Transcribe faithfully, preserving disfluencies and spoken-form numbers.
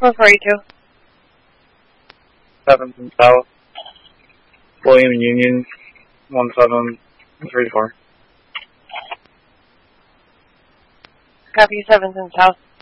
four four eight two. seventh and South. William Union, one seven three four. Copy, seventh and South.